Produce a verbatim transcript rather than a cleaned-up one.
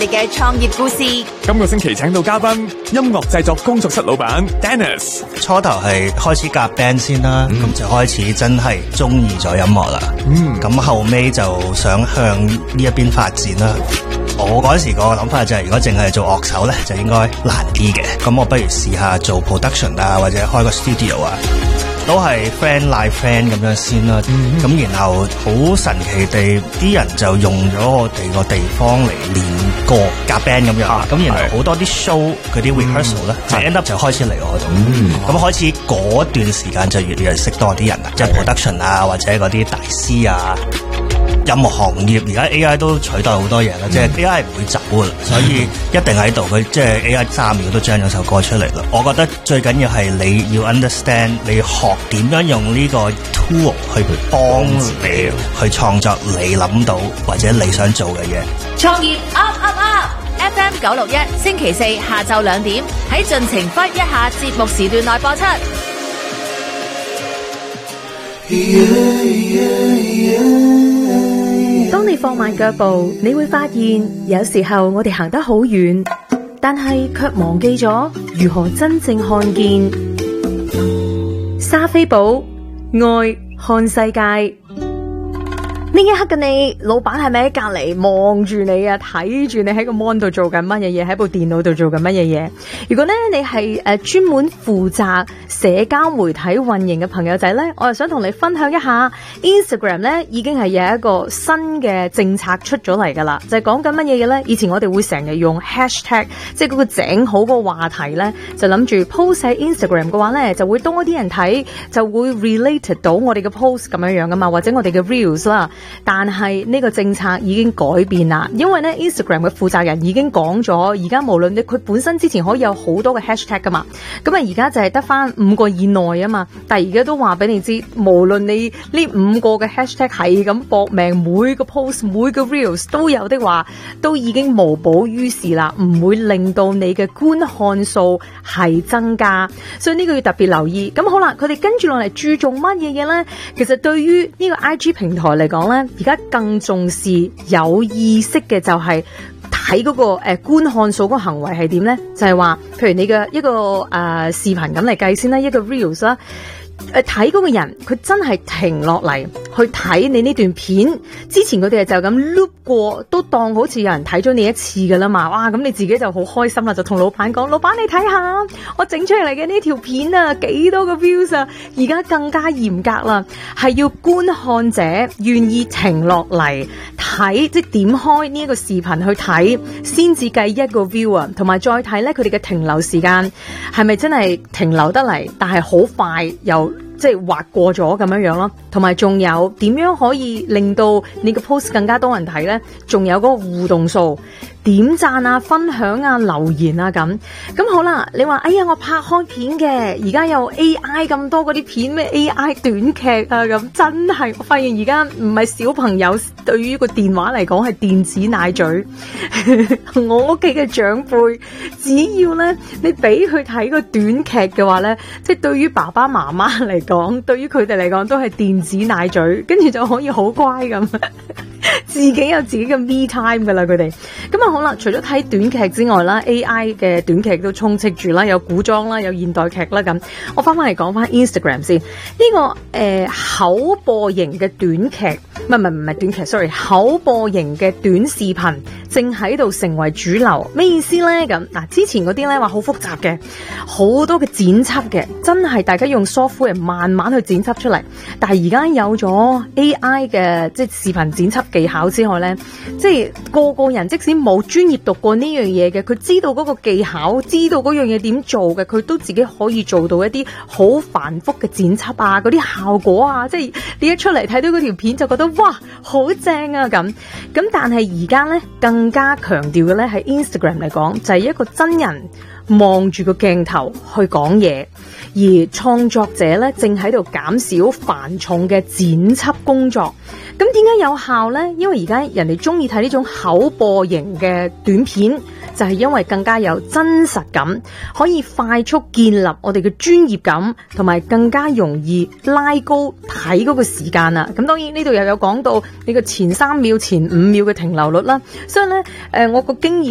哋嘅創業故事。 今個星期請到嘉賓，音樂製作工作室老闆 Dennis。 初頭係開始夾 band 先啦，咁、嗯、就開始真係中意咗音樂啦。嗯，咁後尾就想向呢一邊發展啦。我嗰時個諗法就係、是，如果淨係做樂手咧，就應該難啲嘅。咁我不如試下做 production 啊，或者開個 studio 啊。都係 friend 賴 friend 咁樣先啦，咁、嗯、然後好神奇地，啲人就用咗我哋個地方嚟練歌夾 band 咁樣，咁、啊、然後好多啲 show 佢啲 rehearsal 咧、嗯，就 end up 就開始嚟我度，咁、嗯、開始嗰段時間就越嚟越識多啲人啦，即係 production 啊，或者嗰啲大師啊。音樂行業而家 A I 都取代好多嘢啦，即、嗯、係 A I 唔會走噶啦，所以一定喺度。佢即係 A I 三秒都將咗首歌出嚟啦。我覺得最緊要係你要 understand， 你學點樣用呢個 tool 去幫你去創作你諗到或者你想做嘅嘢。 創業 up up up，F M 九六一，星期四下晝兩點喺盡情揮一下節目時段內播出。 Yeah, yeah, yeah. 當你放慢腳步，你會發現有時候我哋行得好遠，但係卻忘記咗如何真正看見。莎菲寶愛看世界。呢一刻嘅你，老闆係咪喺隔籬望住你啊？睇住你喺個 mon 度做緊乜嘢嘢，喺部電腦度做緊乜嘢嘢？如果咧你係誒專門負責社交媒體運營嘅朋友仔咧，我又想同你分享一下 Instagram 咧已經係有一個新嘅政策出咗嚟噶啦，就係講緊乜嘢嘢咧？以前我哋會成日用 hashtag， 即係嗰個整好個話題咧，就諗住 post 喺 Instagram 嘅話咧，就會多啲人睇，就會 related 到我哋嘅 post 咁樣樣噶嘛，或者我哋嘅 reels 啦。但係呢個政策已經改變啦，因為咧 Instagram 嘅負責人已經講咗，而家無論你佢本身之前可以有好多嘅 hashtag 噶嘛，咁啊而家就係得翻五個以內啊嘛，但係而家都話俾你知，無論你呢五個嘅 hashtag 係咁搏命，每個 post 每個 reels 都有的話，都已經無補於事啦，唔會令到你嘅觀看數係增加，所以呢個要特別留意。咁好啦，佢哋跟住落嚟注重乜嘢嘢咧？其實對於呢個 I G 平台嚟講咧，而家更重視有意識嘅就係睇嗰個誒、呃、觀看數嗰個行為係點咧？就係、是、話，譬如你嘅一個誒、呃、視頻咁嚟計先啦，一個 reels 啦。誒，睇嗰個人佢真係停落嚟去睇你呢段片，之前佢哋就咁 loop 過，都當好似有人睇咗你一次噶啦嘛，哇！咁你自己就好開心啦，就同老闆講：老闆你睇下，我整出嚟嘅呢條片啊，幾多個 views 啊！而家更加嚴格啦，係要觀看者願意停落嚟睇，即係點開呢一個視頻去睇，先至計一個 view 啊，同埋再睇咧佢哋嘅停留時間係咪真係停留得嚟，但係好快又。即係劃過咗咁樣樣咯，同埋仲有點樣可以令到你個 post 更加多人睇呢？仲有嗰個互動數。點讚啊、分享啊、留言啊咁，咁好啦。你話哎呀，我拍開片嘅，而家有 A I 咁多嗰啲片咩 A I 短劇啊咁，真係我發現而家唔係小朋友對於個電話嚟講係電子奶嘴。我屋企嘅長輩，只要咧你俾佢睇個短劇嘅話咧，即係對於爸爸媽媽嚟講，對於佢哋嚟講都係電子奶嘴，跟住就可以好乖咁。自己有自己嘅 me time 噶啦，佢哋咁啊好啦。除咗睇短劇之外啦 ，A I 嘅短劇都充斥住啦，有古裝啦，有現代劇啦咁。我翻翻嚟講翻 Instagram 先，呢、這個誒、呃、口播型嘅短劇，唔係唔係唔係短劇 ，sorry， 口播型嘅短視頻正喺度成為主流。咩意思咧？咁嗱，之前嗰啲咧話好複雜嘅，好多嘅剪輯嘅，真係大家用 software 慢慢去剪輯出嚟。但係而家有咗 A I 嘅即係視頻剪輯技巧之外咧，即係個個人即使冇專業讀過呢樣嘢嘅，佢知道嗰個技巧，知道嗰樣嘢點做嘅，佢都自己可以做到一啲好繁複嘅剪輯啊，嗰啲效果啊，即係你一出嚟睇到嗰條片就覺得哇好正啊咁。咁但係而家咧更加強調嘅咧喺 Instagram 嚟講，就係一個真人望住個鏡頭去講嘢，而創作者咧正喺度減少繁重嘅剪輯工作。咁點解有效呢？因為而家人哋中意睇呢種口播型嘅短片，就係因為更加有真實感，可以快速建立我哋嘅專業感，同埋更加容易拉高睇嗰個時間啦。咁當然呢度又有講到你個前三秒、前五秒嘅停留率啦。所以咧，誒，我個經驗。